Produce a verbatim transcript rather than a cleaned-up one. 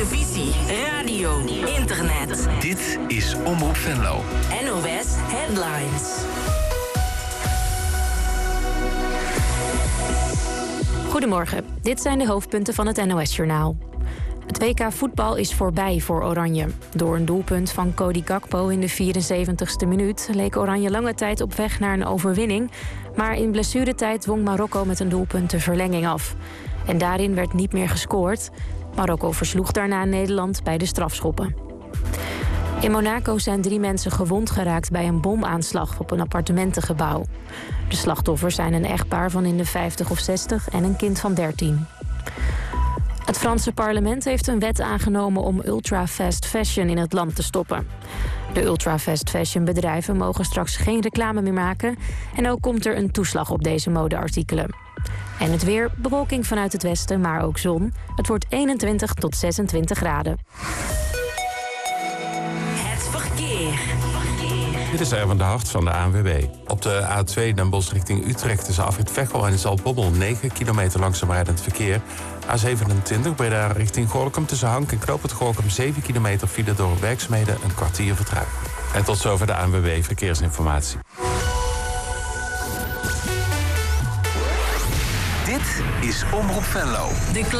televisie, radio, internet. Dit is Omroep Venlo. N O S Headlines. Goedemorgen, dit zijn de hoofdpunten van het N O S-journaal. Het W K voetbal is voorbij voor Oranje. Door een doelpunt van Cody Gakpo in de vierenzeventigste minuut... leek Oranje lange tijd op weg naar een overwinning... maar in blessuretijd dwong Marokko met een doelpunt de verlenging af. En daarin werd niet meer gescoord. Marokko versloeg daarna Nederland bij de strafschoppen. In Monaco zijn drie mensen gewond geraakt bij een bomaanslag op een appartementengebouw. De slachtoffers zijn een echtpaar van in de vijftig of zestig en een kind van dertien. Het Franse parlement heeft een wet aangenomen om ultra-fast fashion in het land te stoppen. De ultra-fast fashion bedrijven mogen straks geen reclame meer maken... en ook komt er een toeslag op deze modeartikelen. En het weer, bewolking vanuit het westen, maar ook zon. Het wordt eenentwintig tot zesentwintig graden. Het verkeer. Dit is Erwin de Hart van de A N W B. Op de A twee Den Bosch richting Utrecht tussen afrit Veghel en Zaltbommel negen kilometer langzaam rijdend verkeer. A zevenentwintig Breda richting Gorinchem tussen Hank en Knoopend Gorinchem zeven kilometer file door werkzaamheden een kwartier vertraging. En tot zover de A N W B Verkeersinformatie. Dit is Omroep Venlo. De